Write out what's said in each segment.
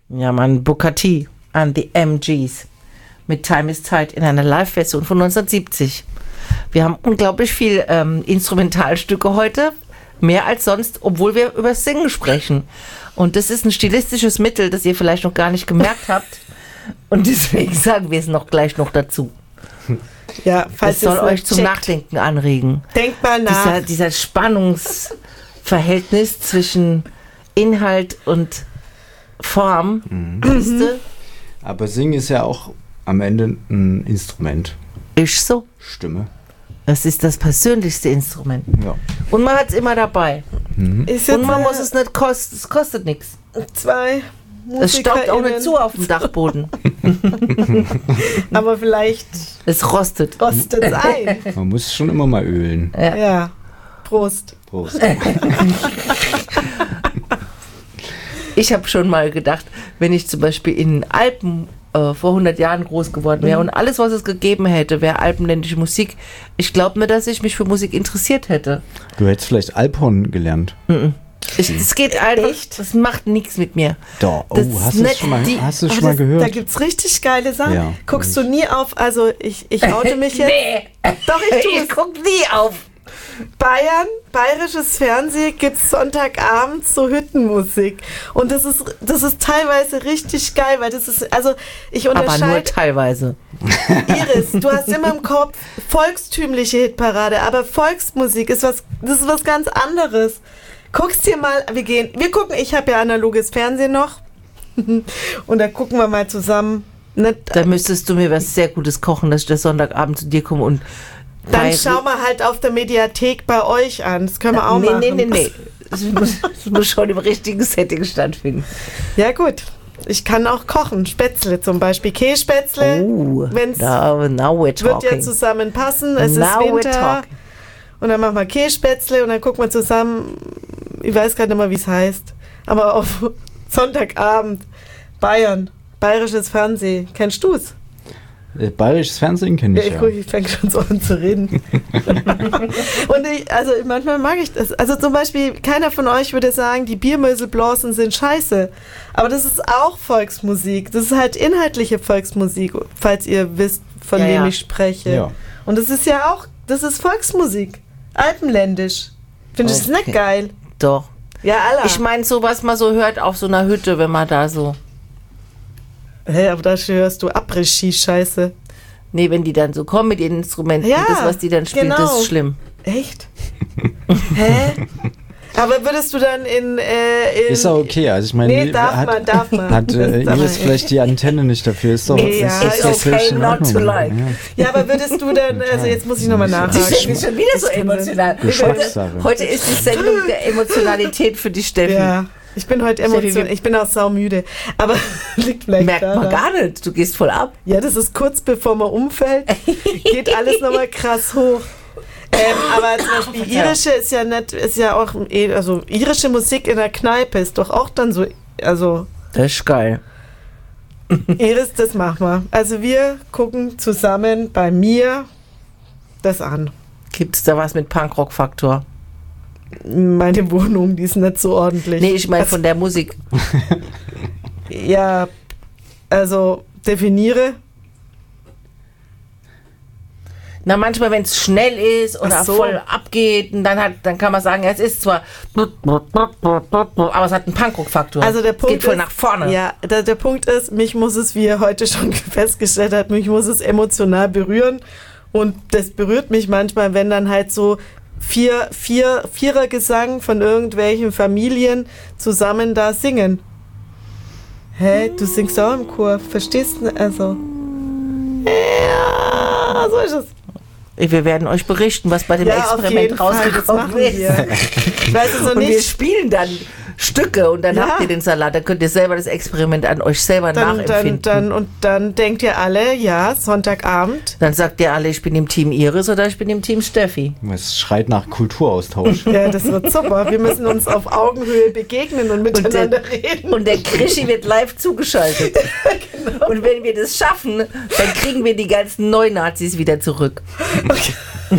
Ja, Mann, Booker T an die MGs mit Time is Tight in einer Live-Version von 1970. Wir haben unglaublich viel Instrumentalstücke heute, mehr als sonst, obwohl wir über Singen sprechen. Und das ist ein stilistisches Mittel, das ihr vielleicht noch gar nicht gemerkt habt. Und deswegen sagen wir es gleich noch dazu. Ja, falls das soll euch zum Nachdenken anregen. Denkt mal nach. Dieser Spannungsverhältnis zwischen Inhalt und Form. Aber Singen ist ja auch am Ende ein Instrument. Ist so. Stimme. Das ist das persönlichste Instrument. Ja. Und man hat es immer dabei. Und man muss es nicht kosten. Es kostet nichts. 2 Es staubt auch nicht zu auf dem Dachboden. Aber vielleicht es rostet. Rostet es ein. Man muss schon immer mal ölen. Ja. Prost. Prost. Ich habe schon mal gedacht, wenn ich zum Beispiel in den Alpen vor 100 Jahren groß geworden wäre und alles, was es gegeben hätte, wäre alpenländische Musik. Ich glaube mir, dass ich mich für Musik interessiert hätte. Du hättest vielleicht Alphorn gelernt. Es geht einfach, das macht nichts mit mir. Doch, Das hast ist du es schon mal, Da gehört? gibt es richtig geile Sachen. Ja. Guckst du nie auf, also ich oute mich jetzt. Nee. Doch, ich tue Ich guck nie auf. Bayerisches Fernsehen gibt es Sonntagabends so Hüttenmusik. Und das ist teilweise richtig geil, weil das ist, also ich unterscheide. Aber nur teilweise. Iris, du hast immer im Kopf volkstümliche Hitparade, aber Volksmusik ist was ganz anderes. Guckst dir mal, wir gucken, ich habe ja analoges Fernsehen noch und da gucken wir mal zusammen. Da müsstest du mir was sehr Gutes kochen, dass ich das Sonntagabend zu dir komme und dann schau mal halt auf der Mediathek bei euch an. Das können wir auch machen. Nee. Das muss schon im richtigen Setting stattfinden. Ja gut, ich kann auch kochen. Spätzle zum Beispiel. Kässpätzle. Wenn's wird ja zusammenpassen. Es ist Winter. Und dann machen wir Kässpätzle und dann gucken wir zusammen, ich weiß gar nicht mehr, wie es heißt, aber auf Sonntagabend Bayern, bayerisches Fernsehen. Kennst du es? Bayerisches Fernsehen kenne ich ja. Ich fange schon so an zu reden. Und manchmal mag ich das. Also zum Beispiel, keiner von euch würde sagen, die Biermöselblasen sind scheiße. Aber das ist auch Volksmusik. Das ist halt inhaltliche Volksmusik, falls ihr wisst, von wem ich spreche. Ja. Und das ist ja auch, das ist Volksmusik. Alpenländisch. Findest du das nicht geil? Doch. Ja, Allah. Ich meine, so was man so hört auf so einer Hütte, wenn man da so... Hey, aber da hörst du Après-Ski-Scheiße. Nee, wenn die dann so kommen mit ihren Instrumenten, das, was die dann spielen, das ist schlimm. Echt? Hä? Aber würdest du dann in ist auch okay, also ich meine... Nee, darf man. Hat Iris vielleicht die Antenne nicht dafür, ist doch... It's okay not to like. Ja, aber würdest du dann, also jetzt muss ich nochmal nachhaken. Ich bin schon wieder so emotional. Heute ist die Sendung der Emotionalität für die Steffi. Ja. Ich bin heute emotional, ich bin auch saumüde, aber liegt vielleicht merkt man gar nicht, du gehst voll ab. Ja, das ist kurz bevor man umfällt, geht alles nochmal krass hoch. Aber zum Beispiel irische ist ja auch, also irische Musik in der Kneipe ist doch auch dann so, also... Das ist geil. Iris, das machen wir. Also wir gucken zusammen bei mir das an. Gibt es da was mit Punkrock-Faktor? Meine Wohnung, die ist nicht so ordentlich. Nee, ich meine von der Musik. Ja, also definiere. Na, manchmal, wenn es schnell ist oder voll abgeht, und dann kann man sagen, ja, es ist zwar, aber es hat einen Punkrock-Faktor. Also der Punkt geht voll nach vorne. Ja, der Punkt ist, mich muss es, wie ihr heute schon festgestellt habt, mich muss es emotional berühren. Und das berührt mich manchmal, wenn dann halt so Vierergesang von irgendwelchen Familien zusammen da singen. Hä? Du singst auch im Chor, verstehst du? Also. Ja, so ist es. Wir werden euch berichten, was bei dem Experiment rausgekommen ist. Ich weiß es noch und nicht. Wir spielen dann Stücke und dann habt ihr den Salat. Dann könnt ihr selber das Experiment an euch selber nachempfinden. Und dann denkt ihr alle, ja, Sonntagabend. Dann sagt ihr alle, ich bin im Team Iris oder ich bin im Team Steffi. Es schreit nach Kulturaustausch. Ja, das wird super. Wir müssen uns auf Augenhöhe begegnen und miteinander reden. Und der Krischi wird live zugeschaltet. Genau. Und wenn wir das schaffen, dann kriegen wir die ganzen Neunazis wieder zurück. Okay.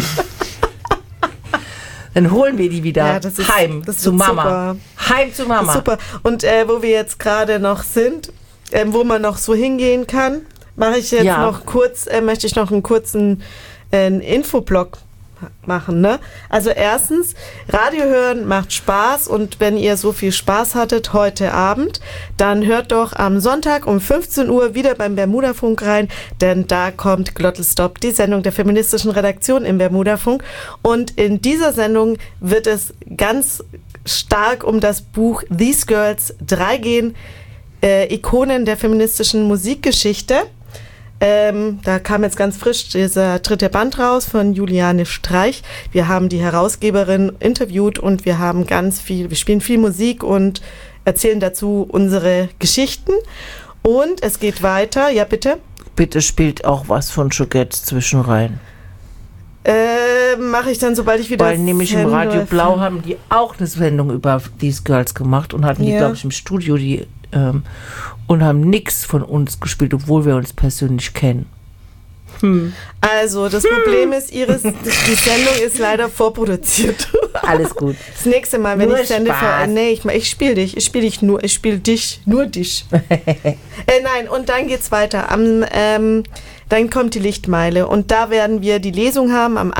Dann holen wir die wieder heim zu Mama. Super. Heim zu Mama. Super. Und wo wir jetzt gerade noch sind, wo man noch so hingehen kann, mache ich jetzt noch kurz, möchte ich noch einen kurzen Infoblock machen, ne? Also erstens, Radio hören macht Spaß und wenn ihr so viel Spaß hattet heute Abend, dann hört doch am Sonntag um 15 Uhr wieder beim Bermudafunk rein, denn da kommt Glottelstop, die Sendung der feministischen Redaktion im Bermudafunk, und in dieser Sendung wird es ganz stark um das Buch These Girls 3 gehen, Ikonen der feministischen Musikgeschichte. Da kam jetzt ganz frisch dieser 3. Band raus von Juliane Streich. Wir haben die Herausgeberin interviewt und wir spielen viel Musik und erzählen dazu unsere Geschichten. Und es geht weiter. Ja, bitte? Bitte spielt auch was von Chougette zwischen rein. Mache ich dann, sobald ich wieder... Weil nämlich im Radio Blau haben die auch eine Sendung über These Girls gemacht und hatten die, glaube ich, im Studio und haben nichts von uns gespielt, obwohl wir uns persönlich kennen. Also, das Problem ist, die Sendung ist leider vorproduziert. Alles gut. Das nächste Mal, wenn nur ich sende, ich spiele dich, nur dich. Nein, und dann geht's weiter. Dann kommt die Lichtmeile und da werden wir die Lesung haben am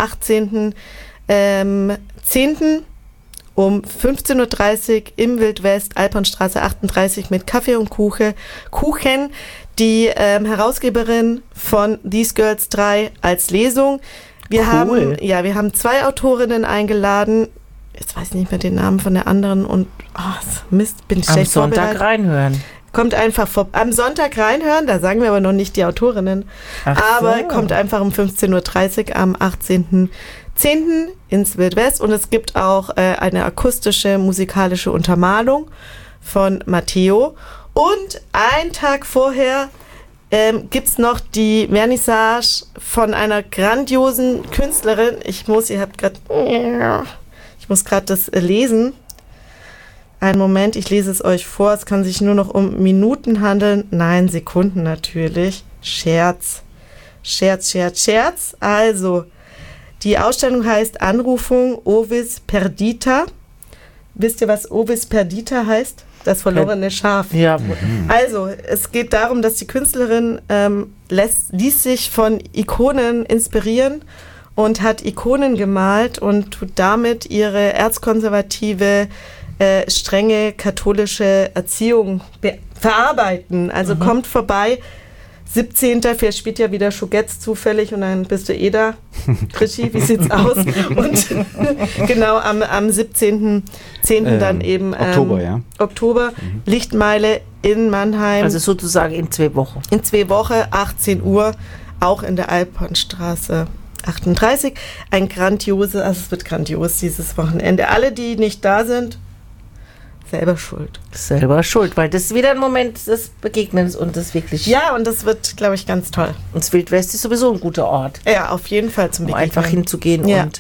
18.10. um 15.30 Uhr im Wildwest, Alpenstraße 38 mit Kaffee und Kuchen. Die Herausgeberin von These Girls 3 als Lesung. Wir haben 2 Autorinnen eingeladen. Jetzt weiß ich nicht mehr den Namen von der anderen und Mist, bin ich schlecht vorbereitet. Am Sonntag reinhören. Kommt einfach am Sonntag reinhören, da sagen wir aber noch nicht die Autorinnen. Aber kommt einfach um 15.30 Uhr am 18.10. ins Wildwest und es gibt auch eine akustische musikalische Untermalung von Matteo. Und einen Tag vorher gibt es noch die Vernissage von einer grandiosen Künstlerin. Ich muss gerade das lesen. Einen Moment, ich lese es euch vor. Es kann sich nur noch um Minuten handeln. Nein, Sekunden natürlich. Scherz. Also, die Ausstellung heißt Anrufung Ovis Perdita. Wisst ihr, was Ovis Perdita heißt? Das verlorene Schaf. Ja. Also, es geht darum, dass die Künstlerin ließ sich von Ikonen inspirieren und hat Ikonen gemalt und tut damit ihre erzkonservative, strenge katholische Erziehung verarbeiten. Also kommt vorbei. 17. Vielleicht spielt ja wieder Chougette zufällig und dann bist du da. Krischi, wie sieht's aus? Und genau am 17.10. dann eben Oktober, Lichtmeile in Mannheim. Also sozusagen in 2 Wochen. In 2 Wochen, 18 Uhr, auch in der Alpenstraße 38. Es wird grandios dieses Wochenende. Alle, die nicht da sind, selber schuld, weil das ist wieder ein Moment des Begegnens und das wirklich... Ja, und das wird, glaube ich, ganz toll. Und das Wildwest ist sowieso ein guter Ort. Ja, auf jeden Fall zum Begegnen. Einfach hinzugehen und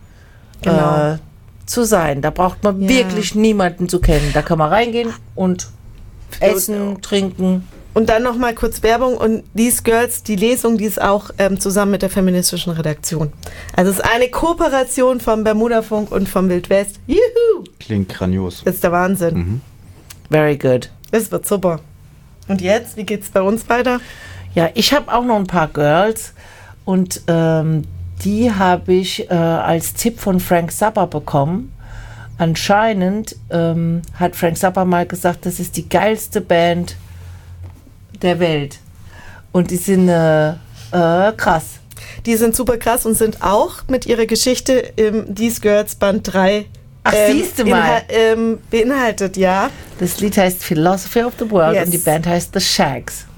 zu sein. Da braucht man wirklich niemanden zu kennen. Da kann man reingehen und essen, trinken. Und dann nochmal kurz Werbung und These Girls, die Lesung, die ist auch zusammen mit der feministischen Redaktion. Also es ist eine Kooperation vom Bermudafunk und vom Wildwest. Juhu! Klingt grandios. Das ist der Wahnsinn. Mhm. Very good. Das wird super. Und jetzt, wie geht's bei uns weiter? Ja, ich habe auch noch ein paar Girls und die habe ich als Tipp von Frank Zappa bekommen. Anscheinend hat Frank Zappa mal gesagt, das ist die geilste Band der Welt. Und die sind krass. Die sind super krass und sind auch mit ihrer Geschichte im These Girls Band 3 siehst du mal. Beinhaltet, ja. Das Lied heißt Philosophy of the World und die Band heißt The Shags.